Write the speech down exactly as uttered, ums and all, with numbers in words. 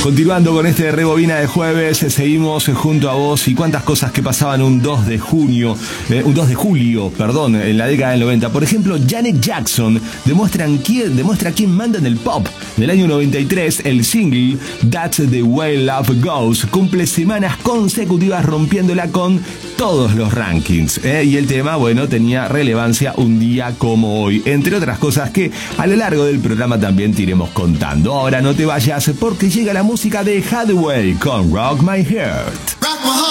Continuando con este Rebobina de jueves, seguimos junto a vos y cuántas cosas que pasaban un dos de junio, eh, un dos de julio, perdón, en la década del noventa. Por ejemplo, Janet Jackson demuestran quién, demuestra quién manda en el pop. En el año noventa y tres, el single That's the Way Love Goes cumple semanas consecutivas rompiéndola con todos los rankings. ¿eh? Y el tema, bueno, tenía relevancia un día como hoy, entre otras cosas que a lo largo del programa también te iremos contando. Ahora no te vayas porque llega la música de Hathaway con Rock My Heart. Rock my heart.